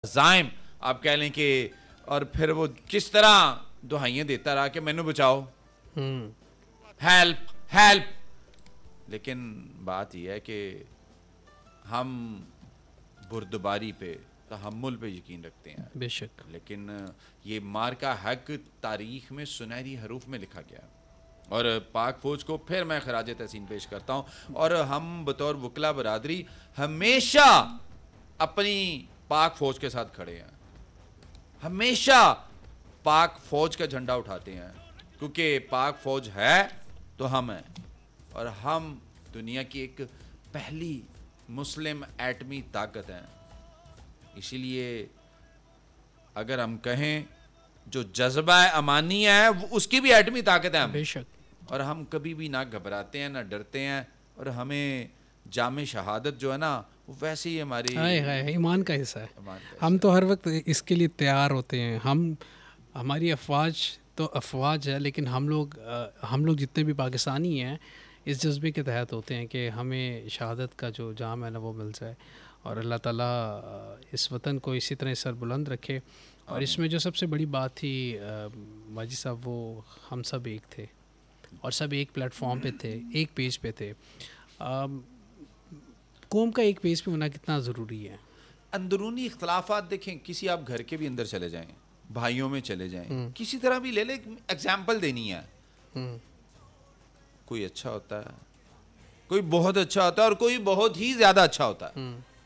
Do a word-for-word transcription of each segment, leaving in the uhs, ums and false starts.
عزائم آپ کہہ لیں کہ, اور پھر وہ کس طرح دہائیاں دیتا رہا کہ مینو بچاؤ, ہیلپ ہیلپ. لیکن بات یہ ہے کہ ہم بردباری پہ, تحمل پہ یقین رکھتے ہیں بے شک, لیکن یہ مارکا حق تاریخ میں سنہری حروف میں لکھا گیا, اور پاک فوج کو پھر میں خراج تحسین پیش کرتا ہوں. اور ہم بطور وکلا برادری ہمیشہ اپنی پاک فوج کے ساتھ کھڑے ہیں, ہمیشہ پاک فوج کا جھنڈا اٹھاتے ہیں, کیونکہ پاک فوج ہے تو ہم ہیں, اور ہم دنیا کی ایک پہلی مسلم ایٹمی طاقت ہیں. اسی لیے اگر ہم کہیں جو جذبہ امانی ہے وہ اس کی بھی ایٹمی طاقت ہے ہم, بے شک, اور ہم کبھی بھی نہ گھبراتے ہیں نہ ڈرتے ہیں, اور ہمیں جام شہادت جو ہے نا وہ ویسے ہی ہماری ایمان کا حصہ ہے. ہم تو ہر وقت اس کے لیے تیار ہوتے ہیں. ہم ہماری افواج تو افواج ہے, لیکن ہم لوگ ہم لوگ جتنے بھی پاکستانی ہیں اس جذبے کے تحت ہوتے ہیں کہ ہمیں شہادت کا جو جام ہے نا وہ مل جائے, اور اللہ تعالیٰ اس وطن کو اسی طرح سر بلند رکھے. اور اس میں جو سب سے بڑی بات تھی ماجد صاحب, وہ ہم سب ایک تھے اور سب ایک پلیٹ فارم پہ تھے, ایک پیج پہ تھے. قوم کا ایک پیج پہ ہونا کتنا ضروری ہے. اندرونی اختلافات دیکھیں, کسی آپ گھر کے بھی اندر چلے جائیں, بھائیوں میں چلے جائیں, کسی طرح بھی لے لیں, ایگزامپل دینی ہے, کوئی اچھا ہوتا ہے, کوئی بہت اچھا ہوتا ہے, اور کوئی بہت ہی زیادہ اچھا ہوتا ہے.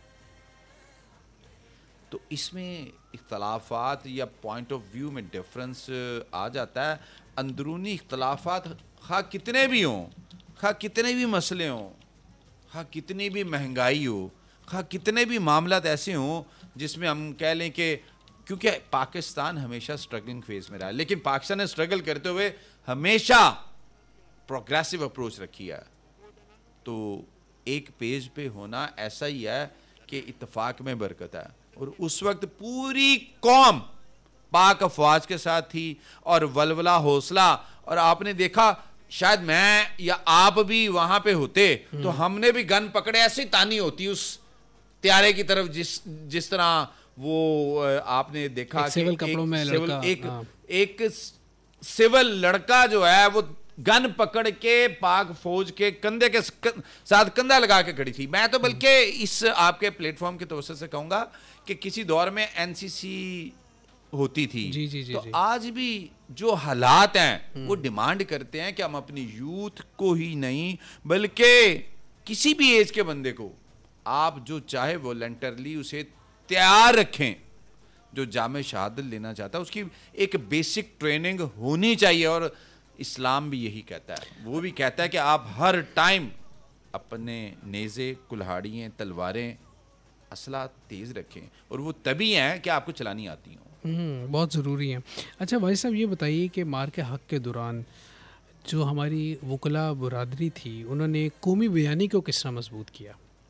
تو اس میں اختلافات یا پوائنٹ آف ویو میں ڈفرنس آ جاتا ہے. اندرونی اختلافات خواہ کتنے بھی ہوں, خواہ کتنے بھی مسئلے ہوں, خواہ کتنی بھی مہنگائی ہو, خواہ کتنے بھی معاملات ایسے ہوں جس میں ہم کہہ لیں کہ, کیونکہ پاکستان ہمیشہ اسٹرگلنگ فیز میں رہا ہے, لیکن پاکستان نے اسٹرگل کرتے ہوئے ہمیشہ پروگریسو اپروچ رکھی ہے. تو ایک پیج پہ ہونا ایسا ہی ہے کہ اتفاق میں برکت ہے, اور اس وقت پوری قوم پاک افواج کے ساتھ تھی, اور ولولہ حوصلہ. اور آپ نے دیکھا شاید میں یا آپ بھی وہاں پہ ہوتے تو ہم نے بھی گن پکڑے ایسی تانی ہوتی اس طیارے کی طرف, جس جس طرح وہ آپ نے دیکھا کہ ایک ایک سول لڑکا جو ہے وہ گن پکڑ کے پاک فوج کے کندھے کے ساتھ کندھا لگا کے کھڑی تھی. میں تو بلکہ اس آپ کے پلیٹ فارم کی توسط سے کہوں گا کہ کسی دور میں این سی سی ہوتی تھی, جی جی جی, تو آج بھی جو حالات ہیں وہ ڈیمانڈ کرتے ہیں کہ ہم اپنی یوتھ کو ہی نہیں بلکہ کسی بھی ایج کے بندے کو آپ جو چاہے والنٹرلی اسے تیار رکھیں. جو جامع شہادت لینا چاہتا ہے اس کی ایک بیسک ٹریننگ ہونی چاہیے, اور اسلام بھی یہی کہتا ہے. وہ بھی کہتا ہے کہ آپ ہر ٹائم اپنے نیزے, کلہاڑیاں, تلواریں, اسلحہ تیز رکھیں, اور وہ تبھی ہیں کہ آپ کو چلانی آتی ہوں. ہوں بہت ضروری ہے. اچھا بھائی صاحب یہ بتائیے کہ مارکے حق کے دوران جو ہماری وکلا برادری تھی انہوں نے قومی بیانی کو کس طرح مضبوط کیا؟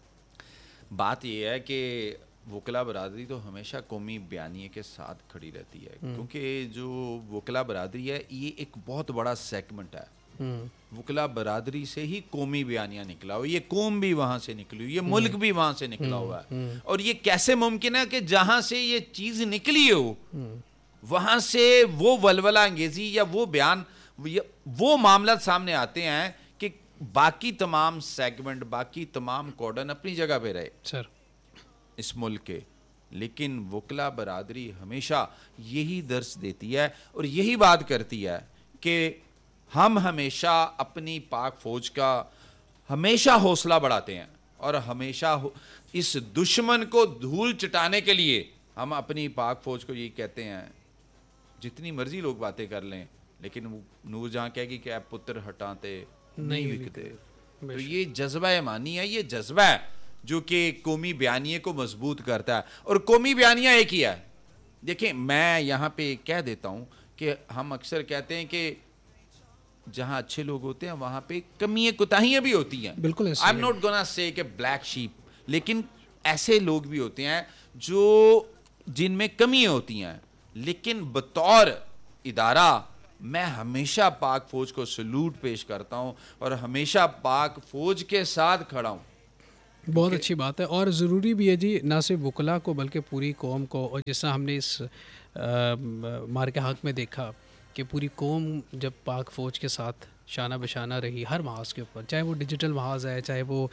بات یہ ہے کہ وکلا برادری تو ہمیشہ قومی بیانیے کے ساتھ کھڑی رہتی ہے, کیونکہ جو وکلا برادری ہے یہ ایک بہت بڑا سیگمنٹ ہے. وکلا برادری سے ہی قومی بیانیاں نکلا ہوا, یہ قوم بھی وہاں سے نکلی ہوئی, یہ ملک بھی وہاں سے نکلا ہوا ہے. اور یہ کیسے ممکن ہے کہ جہاں سے یہ چیز نکلی ہو وہاں سے وہ ولولہ انگیزی یا وہ بیان, وہ معاملات سامنے آتے ہیں کہ باقی تمام سیگمنٹ, باقی تمام کوڈن اپنی جگہ پہ رہے سر اس ملک کے, لیکن وکلا برادری ہمیشہ یہی درس دیتی ہے اور یہی بات کرتی ہے کہ ہم ہمیشہ اپنی پاک فوج کا ہمیشہ حوصلہ بڑھاتے ہیں, اور ہمیشہ اس دشمن کو دھول چٹانے کے لیے ہم اپنی پاک فوج کو یہی کہتے ہیں, جتنی مرضی لوگ باتیں کر لیں لیکن نور جہاں کہے گی کہ اے پتر ہٹاتے نہیں وکتے. تو یہ جذبہ ایمانی ہے, یہ جذبہ ہے جو کہ قومی بیانیے کو مضبوط کرتا ہے, اور قومی بیانیہ ایک ہی ہے. دیکھیں میں یہاں پہ کہہ دیتا ہوں کہ ہم اکثر کہتے ہیں کہ جہاں اچھے لوگ ہوتے ہیں وہاں پہ کمیاں کوتاہیاں بھی ہوتی ہیں. بالکل, آئی ایم ناٹ گونا سے کہ بلیک شیپ, لیکن ایسے لوگ بھی ہوتے ہیں جو جن میں کمیاں ہوتی ہیں, لیکن بطور ادارہ میں ہمیشہ پاک فوج کو سلوٹ پیش کرتا ہوں اور ہمیشہ پاک فوج کے ساتھ کھڑا ہوں. بہت اچھی بات ہے، اور ضروری بھی ہے جی، نہ صرف وکلا کو بلکہ پوری قوم کو. اور جس طرح ہم نے اس مارکہ حق میں دیکھا کہ پوری قوم جب پاک فوج کے ساتھ شانہ بشانہ رہی ہر محاذ کے اوپر، چاہے وہ ڈیجیٹل محاذ ہے، چاہے وہ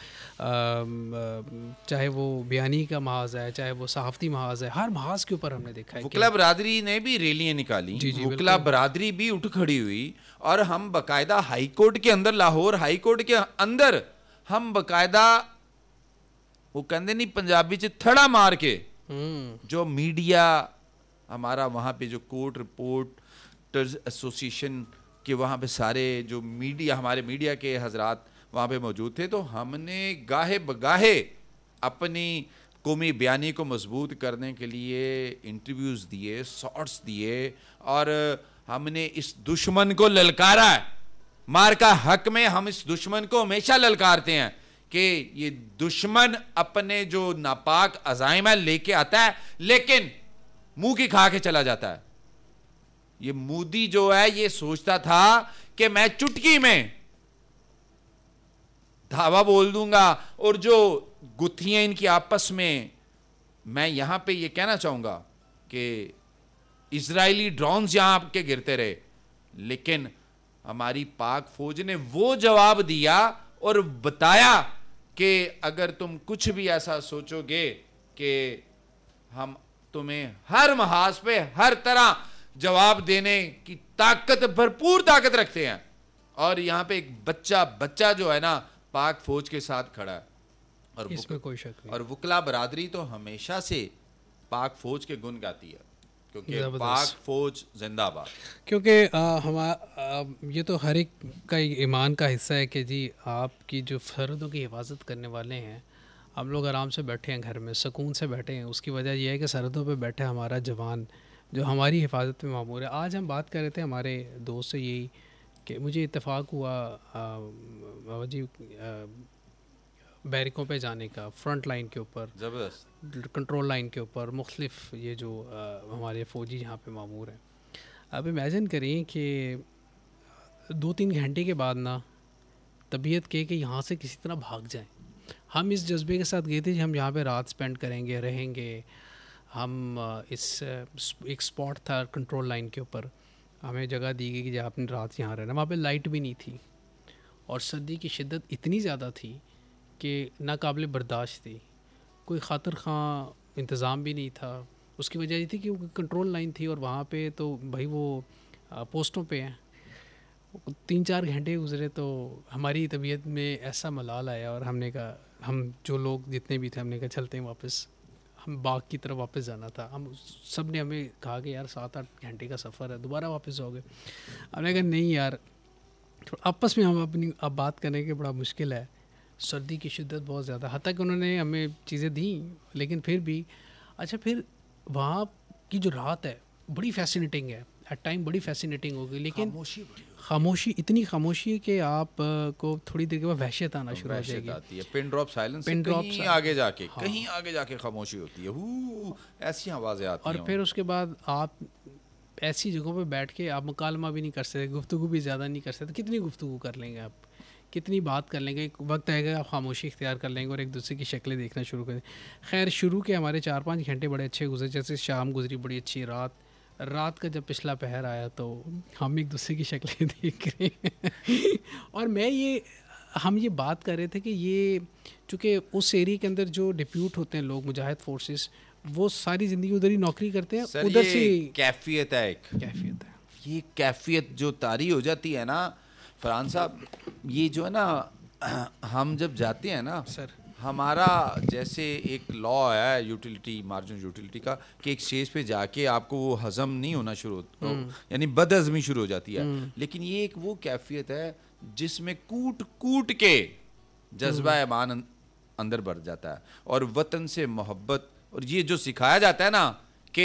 چاہے وہ بیانی کا محاذ ہے، چاہے وہ صحافتی محاذ ہے، ہر محاذ کے اوپر ہم نے دیکھا ہے. وکلا برادری نے بھی ریلیاں نکالی، جی جی وکلا برادری بھی اٹھ کھڑی ہوئی، اور ہم باقاعدہ ہائی کورٹ کے اندر، لاہور ہائی کورٹ کے اندر ہم باقاعدہ وہ کہندے نہیں پنجابی چ تھڑا مار کے جو میڈیا ہمارا وہاں پہ جو کورٹ رپورٹرز ایسوسیشن کے وہاں پہ سارے جو میڈیا ہمارے میڈیا کے حضرات وہاں پہ موجود تھے، تو ہم نے گاہے بگاہے اپنی قومی بیانی کو مضبوط کرنے کے لیے انٹرویوز دیے، شارٹس دیے، اور ہم نے اس دشمن کو للکارا ہے. مارکہ حق میں ہم اس دشمن کو ہمیشہ للکارتے ہیں کہ یہ دشمن اپنے جو ناپاک عزائم ہے لے کے آتا ہے، لیکن منہ کی کھا کے چلا جاتا ہے. یہ مودی جو ہے یہ سوچتا تھا کہ میں چٹکی میں دھاوا بول دوں گا، اور جو گتھیاں ان کی آپس میں، میں یہاں پہ یہ کہنا چاہوں گا کہ اسرائیلی ڈرونز یہاں کے گرتے رہے، لیکن ہماری پاک فوج نے وہ جواب دیا اور بتایا کہ اگر تم کچھ بھی ایسا سوچو گے کہ ہم تمہیں ہر محاذ پہ ہر طرح جواب دینے کی طاقت، بھرپور طاقت رکھتے ہیں. اور یہاں پہ ایک بچہ بچہ جو ہے نا پاک فوج کے ساتھ کھڑا ہے، اور اس میں کوئی شک نہیں. اور وکلا برادری تو ہمیشہ سے پاک فوج کے گن گاتی ہے، کیونکہ پاک فوج زندہ باد. کیونکہ ہمارا یہ تو ہر ایک کا ایمان کا حصہ ہے کہ جی آپ کی جو سرحدوں کی حفاظت کرنے والے ہیں، ہم لوگ آرام سے بیٹھے ہیں گھر میں، سکون سے بیٹھے ہیں. اس کی وجہ یہ ہے کہ سرحدوں پہ بیٹھے ہمارا جوان جو ہماری حفاظت میں مامور ہے. آج ہم بات کر رہے تھے ہمارے دوست سے یہی کہ مجھے اتفاق ہوا بابا جی بیرکوں پہ جانے کا، فرنٹ لائن کے اوپر، زبردست کنٹرول لائن کے اوپر، مختلف یہ جو ہمارے فوجی یہاں پہ مامور ہیں. اب امیجن کریں کہ دو تین گھنٹے کے بعد نا طبیعت کہ کہ یہاں سے کسی طرح بھاگ جائیں. ہم اس جذبے کے ساتھ گئے تھے کہ ہم یہاں پہ رات سپینڈ کریں گے، رہیں گے. ہم اس ایک اسپاٹ تھا کنٹرول لائن کے اوپر، ہمیں جگہ دی گئی کہ جب آپ نے رات یہاں رہنا. وہاں پہ لائٹ بھی نہیں تھی، اور سردی کی شدت اتنی زیادہ تھی کہ ناقابل برداشت تھی. کوئی خاطر خواہ انتظام بھی نہیں تھا. اس کی وجہ یہ تھی کہ وہ کنٹرول لائن تھی، اور وہاں پہ تو بھائی وہ پوسٹوں پہ ہیں. تین چار گھنٹے گزرے تو ہماری طبیعت میں ایسا ملال آیا، اور ہم نے کہا، ہم جو لوگ جتنے بھی تھے، ہم نے کہا چلتے ہیں واپس، ہم باغ کی طرف واپس جانا تھا. ہم سب نے ہمیں کہا کہ یار سات آٹھ گھنٹے کا سفر ہے، دوبارہ واپس جاؤ گے. ہم نے کہا نہیں یار، آپس میں ہم اپنی اب بات کرنے کے بڑا مشکل ہے. سردی کی شدت بہت زیادہ، حتیٰ کہ انہوں نے ہمیں چیزیں دیں، لیکن پھر بھی اچھا. پھر وہاں کی جو رات ہے بڑی فیسینیٹنگ ہے، ایٹ ٹائم بڑی فیسینیٹنگ ہوگی، لیکن خاموشی، اتنی خاموشی کہ آپ کو تھوڑی دیر کے بعد وحشت آنا شروع ہو جائے گی. Pin drop silence, pin drop کہیں آگے جا کے کہیں آگے جا کے خاموشی ہوتی ہے، ایسی آوازیں آتی ہیں. اور پھر اس کے بعد آپ ایسی جگہوں پہ بیٹھ کے آپ مکالمہ بھی نہیں کر سکتے، گفتگو بھی زیادہ نہیں کر سکتے. کتنی گفتگو کر لیں گے آپ، کتنی بات کر لیں گے؟ ایک وقت آئے گا آپ خاموشی اختیار کر لیں گے اور ایک دوسرے کی شکلیں دیکھنا شروع کر دیں. خیر شروع کے ہمارے چار پانچ گھنٹے بڑے اچھے گزرے، جیسے شام گزری بڑی اچھی. رات رات کا جب پچھلا پہر آیا تو ہم ایک دوسرے کی شکلیں دیکھ رہے ہیں. اور میں یہ ہم یہ بات کر رہے تھے کہ یہ چونکہ اس ایریے کے اندر جو ڈپیوٹ ہوتے ہیں لوگ، مجاہد فورسز، وہ ساری زندگی ادھر ہی نوکری کرتے ہیں. ادھر سے کیفیت ہے، ایک کیفیت ہے. یہ کیفیت جو طاری ہو جاتی ہے نا فرحان صاحب، یہ جو ہے نا ہم جب جاتے ہیں نا سر، ہمارا جیسے ایک لا ہے یوٹیلیٹی، مارجن یوٹیلیٹی کا، کہ ایک اسٹیج پہ جا کے آپ کو وہ ہضم نہیں ہونا شروع ہوتا، یعنی بد ہضمی شروع ہو جاتی ہے. لیکن یہ ایک وہ کیفیت ہے جس میں کوٹ کوٹ کے جذبہ ایمان اندر بڑھ جاتا ہے، اور وطن سے محبت. اور یہ جو سکھایا جاتا ہے نا کہ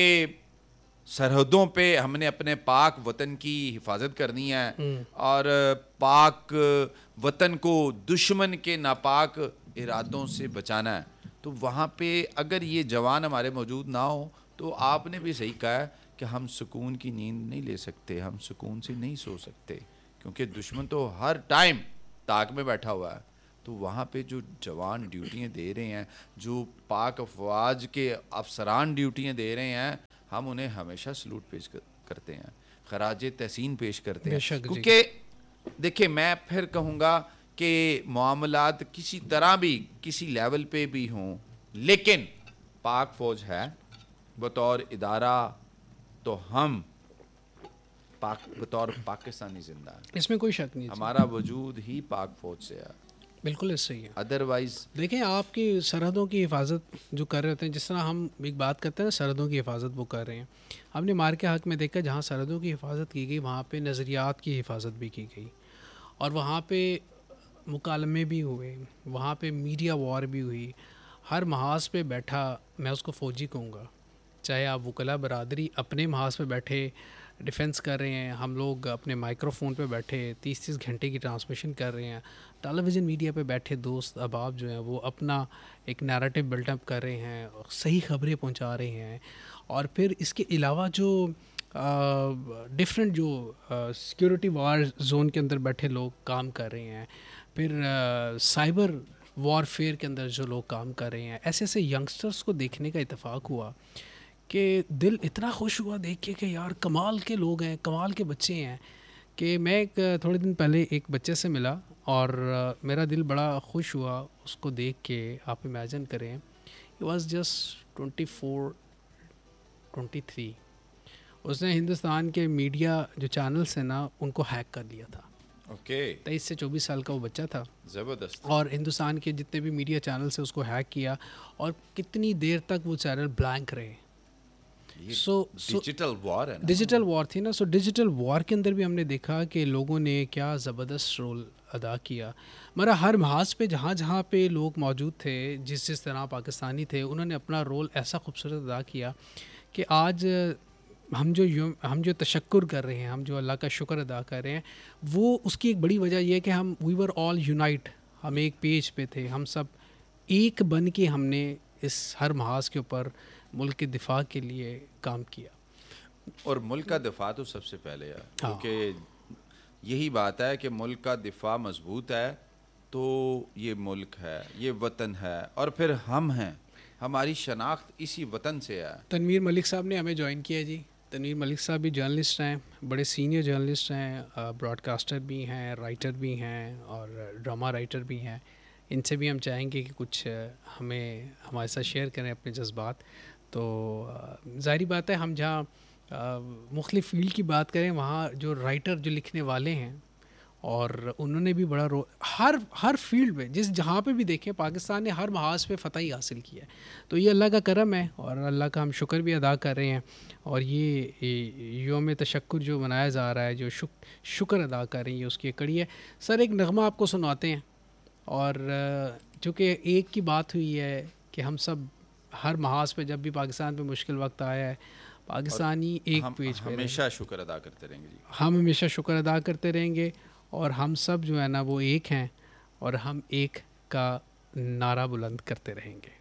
سرحدوں پہ ہم نے اپنے پاک وطن کی حفاظت کرنی ہے، اور پاک وطن کو دشمن کے ناپاک ارادوں سے بچانا ہے. تو وہاں پہ اگر یہ جوان ہمارے موجود نہ ہو تو آپ نے بھی صحیح کہا ہے کہ ہم سکون کی نیند نہیں لے سکتے، ہم سکون سے نہیں سو سکتے، کیونکہ دشمن تو ہر ٹائم تاک میں بیٹھا ہوا ہے. تو وہاں پہ جو جوان ڈیوٹیاں دے رہے ہیں, جو پاک افواج کے افسران ڈیوٹیاں دے رہے ہیں, ہم انہیں ہمیشہ سلوٹ پیش کرتے ہیں, خراج تحسین پیش کرتے ہیں. کیونکہ دیکھیں میں پھر کہوں گا کہ معاملات کسی طرح بھی کسی لیول پہ بھی ہوں, لیکن پاک فوج ہے بطور ادارہ, تو ہم پاک بطور پاکستانی زندہ ہیں, اس میں کوئی شک نہیں, ہمارا وجود ہی پاک فوج سے ہے. بالکل اس صحیح ہے. ادروائز دیکھیں آپ کی سرحدوں کی حفاظت جو کر رہے ہوتے ہیں, جس طرح ہم ایک بات کرتے ہیں نا سرحدوں کی حفاظت وہ کر رہے ہیں, ہم نے مار کے حق میں دیکھا جہاں سرحدوں کی حفاظت کی گئی وہاں پہ نظریات کی حفاظت بھی کی گئی, اور وہاں پہ مکالمے بھی ہوئے, وہاں پہ میڈیا وار بھی ہوئی. ہر محاذ پہ بیٹھا, میں اس کو فوجی کہوں گا, چاہے آپ وکلا برادری اپنے محاذ پہ بیٹھے ڈیفنس کر رہے ہیں, ہم لوگ اپنے مائکرو فون پہ بیٹھے تیس تیس گھنٹے کی ٹرانسمیشن کر رہے ہیں, ٹیلی ویژن میڈیا پہ بیٹھے دوست احباب جو ہیں وہ اپنا ایک نیریٹو بلٹ اپ کر رہے ہیں, صحیح خبریں پہنچا رہے ہیں. اور پھر اس کے علاوہ جو ڈفرینٹ جو سیکیورٹی وار زون کے اندر بیٹھے لوگ کام کر رہے ہیں, پھر سائبر وار فیئر کے اندر جو لوگ کام کر رہے ہیں, ایسے ایسے ینگسٹرس کو دیکھنے کا اتفاق ہوا کہ دل اتنا خوش ہوا دیکھ کے کہ یار کمال کے لوگ ہیں, کمال کے بچے ہیں. کہ میں ایک تھوڑے دن پہلے ایک بچے سے ملا اور میرا دل بڑا خوش ہوا اس کو دیکھ کے. آپ امیجن کریں, he was just twenty four twenty three. اس نے ہندوستان کے میڈیا جو چینلس ہیں نا ان کو ہیک کر لیا تھا. اوکے, تیئیس سے چوبیس سال کا وہ بچہ تھا, زبردست. اور ہندوستان کے جتنے بھی میڈیا چینلس ہیں اس کو ہیک کیا, اور کتنی دیر تک وہ چینل بلینک رہے. سو ڈیجیٹل وار ہے, ڈیجیٹل وار تھی نا. سو ڈیجیٹل وار کے اندر بھی ہم نے دیکھا کہ لوگوں نے کیا زبردست رول ادا کیا. مگر ہر محاذ پہ جہاں جہاں پہ لوگ موجود تھے, جس جس طرح پاکستانی تھے, انہوں نے اپنا رول ایسا خوبصورت ادا کیا کہ آج ہم جو ہم جو تشکر کر رہے ہیں, ہم جو اللہ کا شکر ادا کر رہے ہیں, وہ اس کی ایک بڑی وجہ یہ ہے کہ ہم وی ور آل یونائٹ, ہم ایک پیج پہ تھے, ہم سب ایک بن کے ہم نے اس ہر محاذ کے اوپر ملک کے دفاع کے لیے کام کیا. اور ملک کا دفاع تو سب سے پہلے ہے, کیونکہ یہی بات ہے کہ ملک کا دفاع مضبوط ہے تو یہ ملک ہے, یہ وطن ہے, اور پھر ہم ہیں, ہماری شناخت اسی وطن سے ہے. تنویر ملک صاحب نے ہمیں جوائن کیا جی. تنویر ملک صاحب بھی جرنلسٹ ہیں, بڑے سینئر جرنلسٹ ہیں, براڈ کاسٹر بھی ہیں, رائٹر بھی ہیں, اور ڈرامہ رائٹر بھی ہیں. ان سے بھی ہم چاہیں گے کہ کچھ ہمیں ہمارے ساتھ شیئر کریں اپنے جذبات. تو ظاہری بات ہے ہم جہاں مختلف فیلڈ کی بات کریں وہاں جو رائٹر جو لکھنے والے ہیں, اور انہوں نے بھی بڑا رول ہر ہر فیلڈ میں, جس جہاں پہ بھی دیکھیں پاکستان نے ہر محاذ پہ فتح حاصل کیا ہے. تو یہ اللہ کا کرم ہے, اور اللہ کا ہم شکر بھی ادا کر رہے ہیں. اور یہ یوم تشکر جو منایا جا رہا ہے, جو شک شکر ادا کر رہی ہے, اس کی ایک کڑی ہے. سر ایک نغمہ آپ کو سناتے ہیں, اور چونکہ ایک کی بات ہوئی ہے کہ ہم سب ہر محاذ پہ جب بھی پاکستان پہ مشکل وقت آیا ہے, پاکستانی ایک پیج پہ ہمیشہ شکر ادا کرتے رہیں گے جی. ہم ہمیشہ شکر ادا کرتے رہیں گے, اور ہم سب جو ہے نا وہ ایک ہیں, اور ہم ایک کا نعرہ بلند کرتے رہیں گے.